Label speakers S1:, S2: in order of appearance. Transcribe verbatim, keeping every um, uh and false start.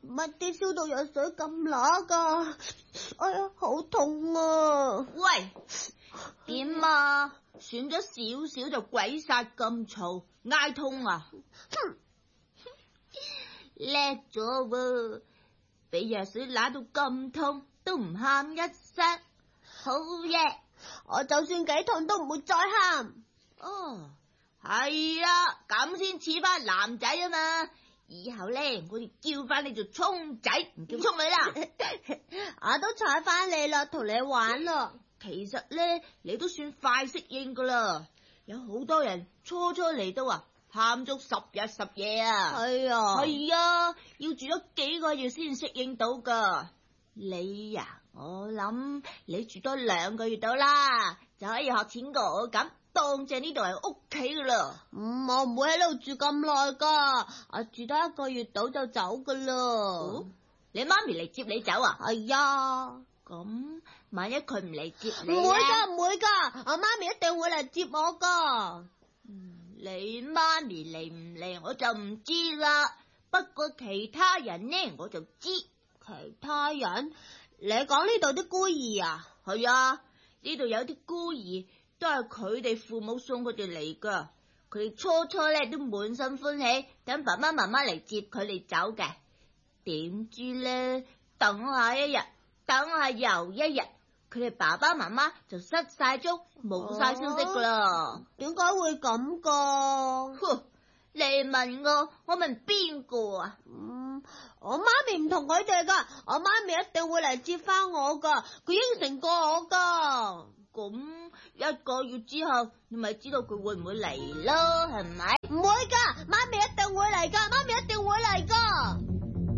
S1: 乜啲消毒藥水咁乸噶？哎呀，好痛啊！
S2: 喂，點啊？損咗少少就鬼殺咁嘈，挨痛啊？叻咗喎，俾藥水揦到咁痛都唔喊一聲，好嘢！
S1: 我就算幾痛都唔會再喊。
S2: 哦，係啊，咁先似翻男仔啊嘛！以後咧，我哋叫翻你做聰仔，唔叫聰女啦。
S1: 我都睬翻你啦，同你玩咯。
S2: 其實咧，你都算快適應噶啦。有好多人初初嚟都話喊足十日十夜啊。
S1: 係啊，
S2: 係啊，要住咗幾個月先適應到噶。你呀、啊，我諗你住多兩個月到啦，就可以學似我咁當正呢度係屋企噶啦。
S1: 嗯，我唔會喺呢度住咁耐噶，我住多一個月到就走噶啦、
S2: 哦。你媽咪嚟接你走啊？
S1: 係啊。
S2: 咁萬一佢唔嚟接你咧？
S1: 唔會噶，唔會噶，我媽咪一定會嚟接我噶。
S2: 嗯，你媽咪嚟唔嚟我就唔知啦。不過其他人呢，我就知。
S1: 其他人？你講呢度啲孤兒啊？
S2: 係啊，呢度有啲孤兒都係佢哋父母送佢哋嚟噶。佢哋初初咧都滿心歡喜，等爸爸媽媽嚟接佢哋走嘅。點知咧，等下一日，等下又一日，佢哋爸爸媽媽就失晒蹤，冇晒消息噶啦。
S1: 點解會咁噶？
S2: 哼，你問我，我問邊個啊？
S1: 嗯，我媽咪唔同佢哋噶，我媽咪一定會嚟接翻我噶，佢應承過我噶。
S2: 咁一個月之後，你咪知道佢會唔會嚟咯，係咪？
S1: 唔會噶，媽咪一定會嚟噶，媽咪一